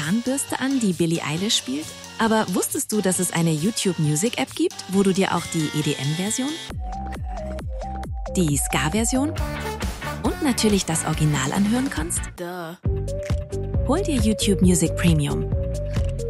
Zahnbürste an, die Billie Eilish spielt? Aber wusstest du, dass es eine YouTube Music App gibt, wo du dir auch die EDM-Version, die Ska-Version und natürlich das Original anhören kannst? Hol dir YouTube Music Premium.